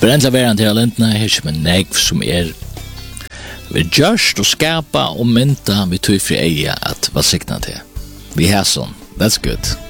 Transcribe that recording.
Brendla verand her lentna her som en negv som vi gjørst og skapa og mynta vi tog fri eia at hva sikna til. Vi har sånn. That's good.